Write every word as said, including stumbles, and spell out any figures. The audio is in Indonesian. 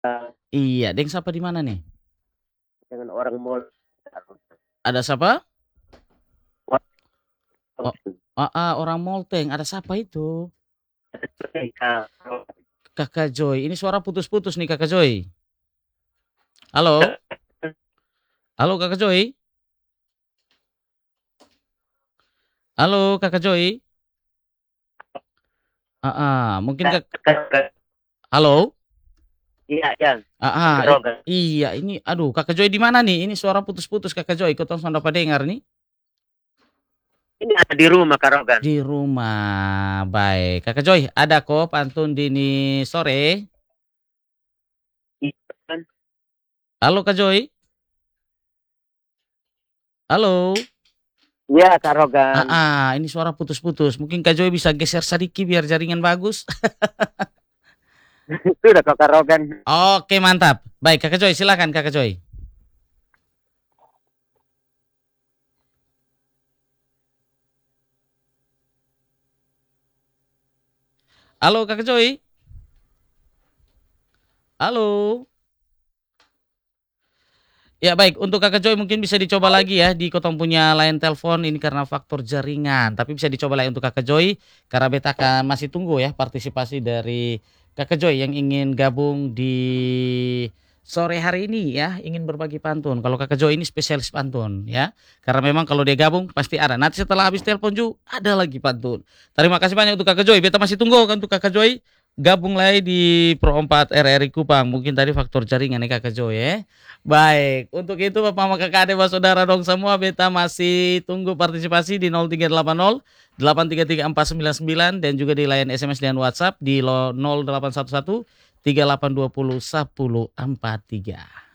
Iya, Deng sapa di mana nih? Dengan orang mall. Ada siapa? Oh, ah, ah, orang Molteng. Ada siapa itu? Kakak Joy. Ini suara putus-putus nih Kakak Joy. Halo? Halo Kakak Joy? Halo Kakak Joy? Ah, ah, mungkin Kak. Halo? Iya, ya. Ah, ah, i- Rogan. iya ini aduh Kakak Joy di mana nih? Ini suara putus-putus Kakak Joy. Kau tahu dapat dengar nih? Ini ada di rumah Kak Rogan. Di rumah. Baik. Kakak Joy, ada kok pantun dini sore. Iya, kan? Halo Kak Joy? Halo? Iya, Kak Ah, Rogan. ah, ini suara putus-putus. Mungkin Kak Joy bisa geser sedikit biar jaringan bagus. Sudah Kak Rogan. Oke, mantap. Baik, Kakak Joy, silakan Kakak Joy. Halo Kakak Joy. Halo. Ya baik, untuk Kakak Joy mungkin bisa dicoba lagi ya di Kotong punya line telepon ini karena faktor jaringan. Tapi bisa dicoba lagi untuk Kakak Joy karena beta akan masih tunggu ya partisipasi dari Kakak Joy yang ingin gabung di sore hari ini ya, ingin berbagi pantun. Kalau Kakak Joy ini spesialis pantun ya. Karena memang kalau dia gabung pasti ada. Nanti setelah habis telepon Ju ada lagi pantun. Terima kasih banyak untuk Kakak Joy. Beta masih tunggu kan untuk Kakak Joy gabung lagi di Pro empat R R I Kupang. Mungkin tadi faktor jaringan ya Kakak Joy ya. Baik, untuk itu Bapak Mama Kakak Adik Saudara dong semua beta masih tunggu partisipasi di nol tiga delapan nol delapan tiga tiga empat sembilan sembilan dan juga di line S M S dan WhatsApp di nol delapan satu satu tiga delapan dua nol satu nol empat tiga.